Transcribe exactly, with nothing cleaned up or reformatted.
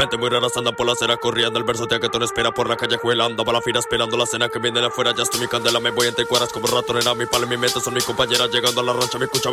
mente muy raras andan por la acera corriendo. El verso te que tú no espera por la calle juelando. Va la fila esperando la cena que viene de afuera. Ya estoy mi candela, me voy entre cuadras como rato, nena. Mi pala y mi mente son mis compañeras llegando a la rancha. Me escucha